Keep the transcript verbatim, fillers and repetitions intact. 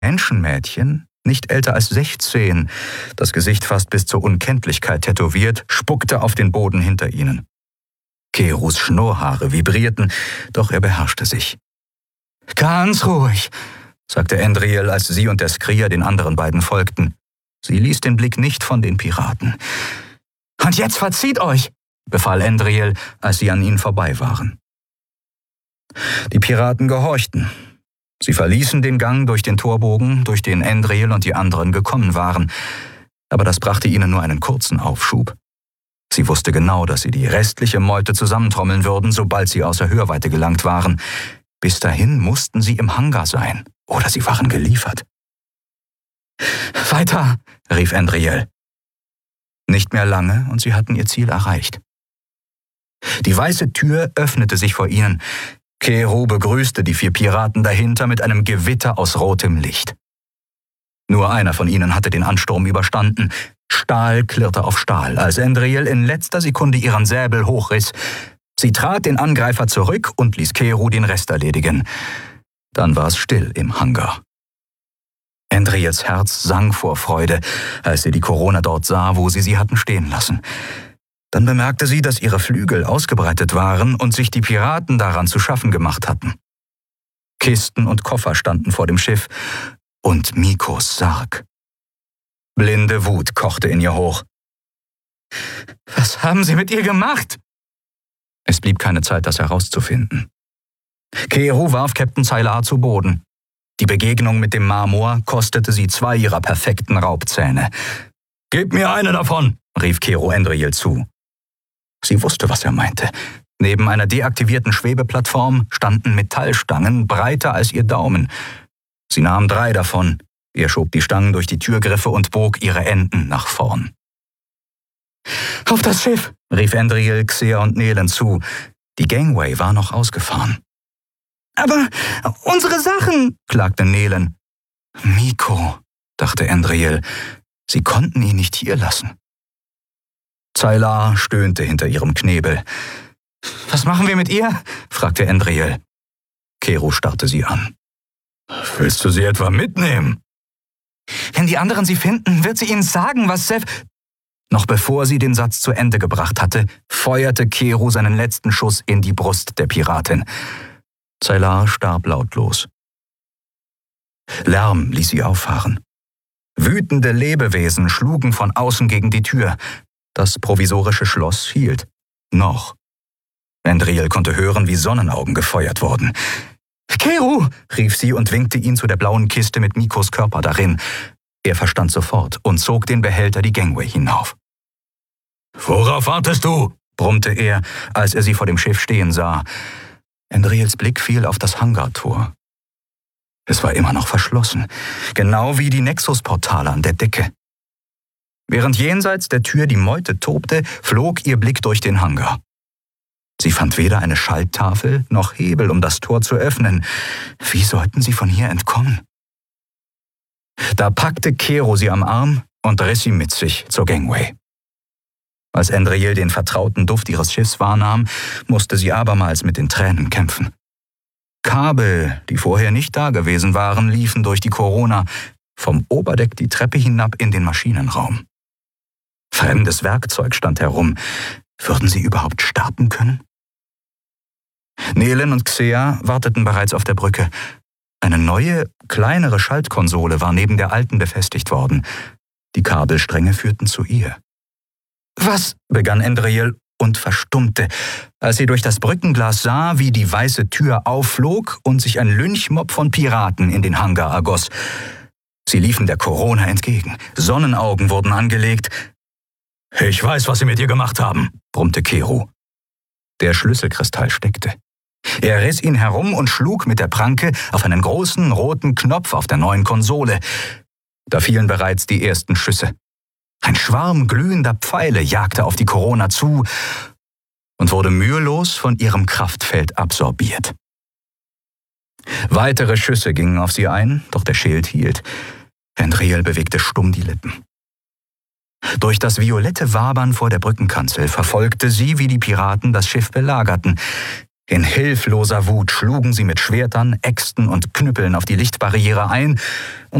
Menschenmädchen, nicht älter als sechzehn, das Gesicht fast bis zur Unkenntlichkeit tätowiert, spuckte auf den Boden hinter ihnen. Keerus Schnurrhaare vibrierten, doch er beherrschte sich. »Ganz ruhig«, sagte Andriel, als sie und der Skrier den anderen beiden folgten. Sie ließ den Blick nicht von den Piraten. »Und jetzt verzieht euch«, befahl Andriel, als sie an ihnen vorbei waren. Die Piraten gehorchten. Sie verließen den Gang durch den Torbogen, durch den Andriel und die anderen gekommen waren. Aber das brachte ihnen nur einen kurzen Aufschub. Sie wusste genau, dass sie die restliche Meute zusammentrommeln würden, sobald sie außer Hörweite gelangt waren. Bis dahin mussten sie im Hangar sein, oder sie waren geliefert. »Weiter«, rief Andriel. Nicht mehr lange, und sie hatten ihr Ziel erreicht. Die weiße Tür öffnete sich vor ihnen. Keeru begrüßte die vier Piraten dahinter mit einem Gewitter aus rotem Licht. Nur einer von ihnen hatte den Ansturm überstanden. Stahl klirrte auf Stahl, als Andriel in letzter Sekunde ihren Säbel hochriss. Sie trat den Angreifer zurück und ließ Keeru den Rest erledigen. Dann war es still im Hangar. Andriels Herz sang vor Freude, als sie die Corona dort sah, wo sie sie hatten stehen lassen. Dann bemerkte sie, dass ihre Flügel ausgebreitet waren und sich die Piraten daran zu schaffen gemacht hatten. Kisten und Koffer standen vor dem Schiff und Mikos Sarg. Blinde Wut kochte in ihr hoch. »Was haben Sie mit ihr gemacht?« Es blieb keine Zeit, das herauszufinden. Keeru warf Captain Sylar zu Boden. Die Begegnung mit dem Marmor kostete sie zwei ihrer perfekten Raubzähne. »Gib mir eine davon«, rief Keeru Andriel zu. Sie wusste, was er meinte. Neben einer deaktivierten Schwebeplattform standen Metallstangen, breiter als ihr Daumen. Sie nahm drei davon. Er schob die Stangen durch die Türgriffe und bog ihre Enden nach vorn. »Auf das Schiff«, rief Andriel Xer und Nelen zu. Die Gangway war noch ausgefahren. »Aber unsere Sachen«, klagte Nelen. »Miko«, dachte Andriel. Sie konnten ihn nicht hier lassen. Sylar stöhnte hinter ihrem Knebel. »Was machen wir mit ihr?« fragte Andriel. Keeru starrte sie an. »Willst du sie etwa mitnehmen?« »Wenn die anderen sie finden, wird sie ihnen sagen, was Sef...« Noch bevor sie den Satz zu Ende gebracht hatte, feuerte Keeru seinen letzten Schuss in die Brust der Piratin. Sylar starb lautlos. Lärm ließ sie auffahren. Wütende Lebewesen schlugen von außen gegen die Tür. Das provisorische Schloss hielt. Noch. Andriel konnte hören, wie Sonnenaugen gefeuert wurden. »Keeru«, rief sie und winkte ihn zu der blauen Kiste mit Mikos Körper darin. Er verstand sofort und zog den Behälter die Gangway hinauf. »Worauf wartest du?« brummte er, als er sie vor dem Schiff stehen sah. Andriels Blick fiel auf das Hangartor. Es war immer noch verschlossen, genau wie die Nexus-Portale an der Decke. Während jenseits der Tür die Meute tobte, flog ihr Blick durch den Hangar. Sie fand weder eine Schalttafel noch Hebel, um das Tor zu öffnen. Wie sollten sie von hier entkommen? Da packte Keeru sie am Arm und riss sie mit sich zur Gangway. Als Andriel den vertrauten Duft ihres Schiffs wahrnahm, musste sie abermals mit den Tränen kämpfen. Kabel, die vorher nicht da gewesen waren, liefen durch die Corona, vom Oberdeck die Treppe hinab in den Maschinenraum. Fremdes Werkzeug stand herum. Würden sie überhaupt starten können? Nelen und Xer warteten bereits auf der Brücke. Eine neue, kleinere Schaltkonsole war neben der alten befestigt worden. Die Kabelstränge führten zu ihr. »Was?« begann Andriel und verstummte, als sie durch das Brückenglas sah, wie die weiße Tür aufflog und sich ein Lynchmob von Piraten in den Hangar ergoss. Sie liefen der Corona entgegen. Sonnenaugen wurden angelegt. »Ich weiß, was Sie mit ihr gemacht haben«, brummte Keeru. Der Schlüsselkristall steckte. Er riss ihn herum und schlug mit der Pranke auf einen großen roten Knopf auf der neuen Konsole. Da fielen bereits die ersten Schüsse. Ein Schwarm glühender Pfeile jagte auf die Corona zu und wurde mühelos von ihrem Kraftfeld absorbiert. Weitere Schüsse gingen auf sie ein, doch der Schild hielt. Andriel bewegte stumm die Lippen. Durch das violette Wabern vor der Brückenkanzel verfolgte sie, wie die Piraten das Schiff belagerten. In hilfloser Wut schlugen sie mit Schwertern, Äxten und Knüppeln auf die Lichtbarriere ein